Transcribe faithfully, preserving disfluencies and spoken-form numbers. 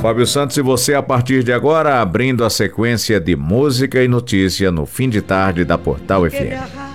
Fábio Santos e você, a partir de agora, abrindo a sequência de música e notícia no fim de tarde da Portal F M.